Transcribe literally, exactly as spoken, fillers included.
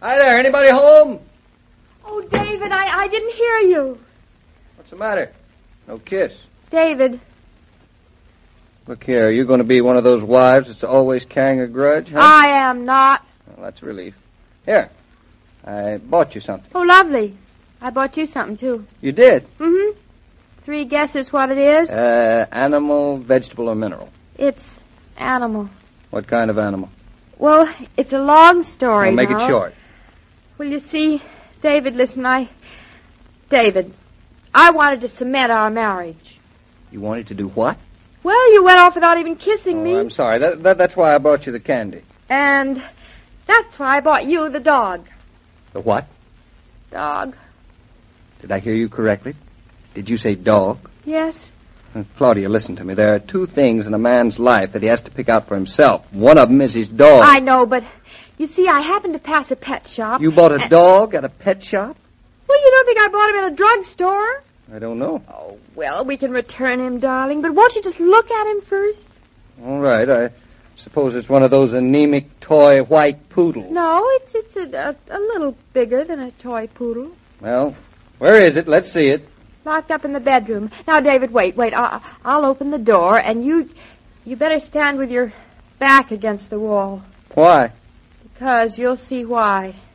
Hi there, anybody home? Oh, David, I, I didn't hear you. What's the matter? No kiss. David. Look here, are you going to be one of those wives that's always carrying a grudge, huh? I am not. Well, that's a relief. Here, I bought you something. Oh, lovely. I bought you something, too. You did? Mm-hmm. Three guesses what it is? Uh, animal, vegetable, or mineral? It's animal. What kind of animal? Well, it's a long story. Well, make now. it short. Well, you see, David, listen, I... David, I wanted to cement our marriage. You wanted to do what? Well, you went off without even kissing Oh, me. I'm sorry. That, that, that's why I bought you the candy. And that's why I bought you the dog. The what? Dog. Did I hear you correctly? Did you say dog? Yes. Uh, Claudia, listen to me. There are two things in a man's life that he has to pick out for himself. One of them is his dog. I know, but you see, I happened to pass a pet shop. You bought a and... dog at a pet shop? Well, you don't think I bought him at a drugstore? I don't know. Oh, well, we can return him, darling, but won't you just look at him first? All right. I suppose it's one of those anemic toy white poodles. No, it's it's a, a, a little bigger than a toy poodle. Well, where is it? Let's see it. Locked up in the bedroom. Now, David, wait, wait. I'll, I'll open the door, and you you better stand with your back against the wall. Why? Because you'll see why.